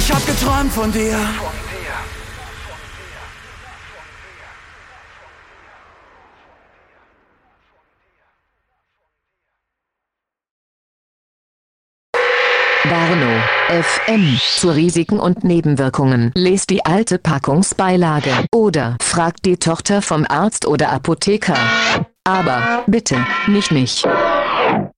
Ich hab geträumt von dir. Warnow, FM. Zu Risiken und Nebenwirkungen. Lest die alte Packungsbeilage. Oder fragt die Tochter vom Arzt oder Apotheker. Aber bitte, nicht mich.